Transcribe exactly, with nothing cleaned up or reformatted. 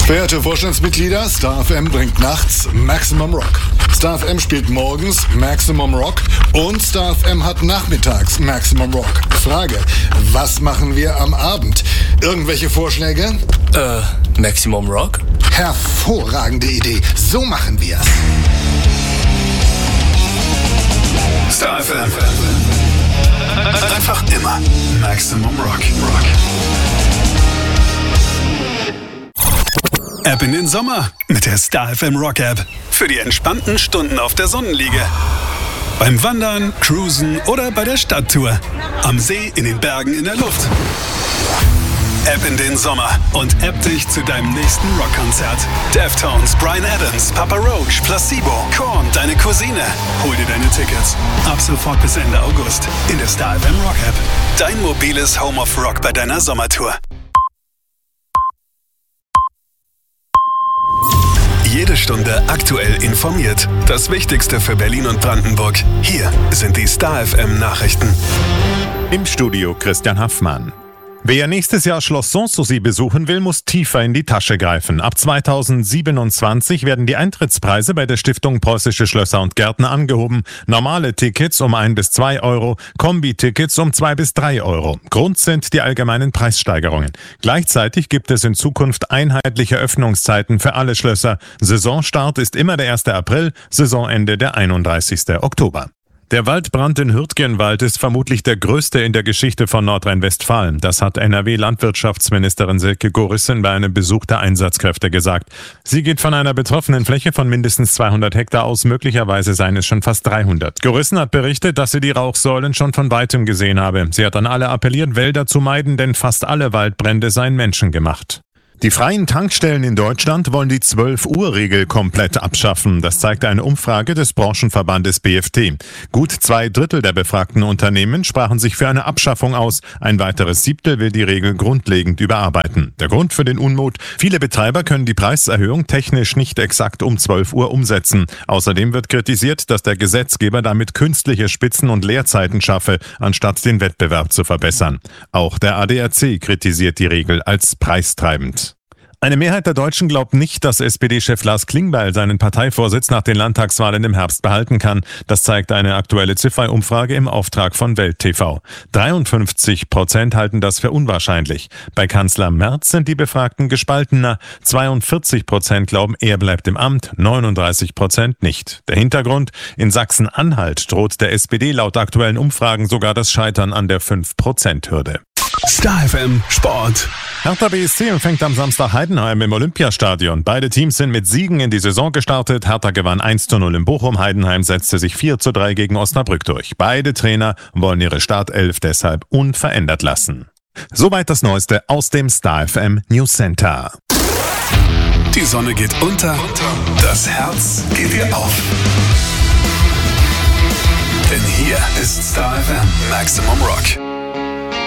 Verehrte Vorstandsmitglieder, Star F M bringt nachts Maximum Rock. Star F M spielt morgens Maximum Rock und Star F M hat nachmittags Maximum Rock. Frage, was machen wir am Abend? Irgendwelche Vorschläge? Äh, Maximum Rock? Hervorragende Idee. So machen wir's. Star F M. Einfach immer Maximum Rock. Rock. Ab in den Sommer mit der Star F M Rock App. Für die entspannten Stunden auf der Sonnenliege. Beim Wandern, Cruisen oder bei der Stadttour. Am See, in den Bergen, in der Luft. App in den Sommer und app dich zu deinem nächsten Rockkonzert. Deftones, Bryan Adams, Papa Roach, Placebo, Korn, deine Cousine. Hol dir deine Tickets. Ab sofort bis Ende August in der Star F M Rock App. Dein mobiles Home of Rock bei deiner Sommertour. Jede Stunde aktuell informiert. Das Wichtigste für Berlin und Brandenburg. Hier sind die Star F M Nachrichten. Im Studio Christian Haffmann. Wer nächstes Jahr Schloss Sanssouci besuchen will, muss tiefer in die Tasche greifen. Ab zweitausendsiebenundzwanzig werden die Eintrittspreise bei der Stiftung Preußische Schlösser und Gärten angehoben. Normale Tickets um ein bis zwei Euro, Kombi-Tickets um zwei bis drei Euro. Grund sind die allgemeinen Preissteigerungen. Gleichzeitig gibt es in Zukunft einheitliche Öffnungszeiten für alle Schlösser. Saisonstart ist immer der erste April, Saisonende der einunddreißigste Oktober. Der Waldbrand in Hürtgenwald ist vermutlich der größte in der Geschichte von Nordrhein-Westfalen. Das hat N R W-Landwirtschaftsministerin Silke Gorissen bei einem Besuch der Einsatzkräfte gesagt. Sie geht von einer betroffenen Fläche von mindestens zweihundert Hektar aus, möglicherweise seien es schon fast dreihundert. Gorissen hat berichtet, dass sie die Rauchsäulen schon von weitem gesehen habe. Sie hat an alle appelliert, Wälder zu meiden, denn fast alle Waldbrände seien menschengemacht. Die freien Tankstellen in Deutschland wollen die zwölf-Uhr-Regel komplett abschaffen. Das zeigt eine Umfrage des Branchenverbandes B F T. Gut zwei Drittel der befragten Unternehmen sprachen sich für eine Abschaffung aus. Ein weiteres Siebtel will die Regel grundlegend überarbeiten. Der Grund für den Unmut? Viele Betreiber können die Preiserhöhung technisch nicht exakt um zwölf Uhr umsetzen. Außerdem wird kritisiert, dass der Gesetzgeber damit künstliche Spitzen und Leerzeiten schaffe, anstatt den Wettbewerb zu verbessern. Auch der A D A C kritisiert die Regel als preistreibend. Eine Mehrheit der Deutschen glaubt nicht, dass S P D-Chef Lars Klingbeil seinen Parteivorsitz nach den Landtagswahlen im Herbst behalten kann. Das zeigt eine aktuelle Ziffer-Umfrage im Auftrag von Welt T V. dreiundfünfzig Prozent halten das für unwahrscheinlich. Bei Kanzler Merz sind die Befragten gespaltener. zweiundvierzig Prozent glauben, er bleibt im Amt, neununddreißig Prozent nicht. Der Hintergrund? In Sachsen-Anhalt droht der S P D laut aktuellen Umfragen sogar das Scheitern an der fünf Prozent Hürde. Star F M Sport. Hertha B S C empfängt am Samstag Heidenheim im Olympiastadion. Beide Teams sind mit Siegen in die Saison gestartet. Hertha gewann eins zu null in Bochum. Heidenheim setzte sich vier zu drei gegen Osnabrück durch. Beide Trainer wollen ihre Startelf deshalb unverändert lassen. Soweit das Neueste aus dem Star F M News Center. Die Sonne geht unter, das Herz geht ihr auf. Denn hier ist Star F M Maximum Rock.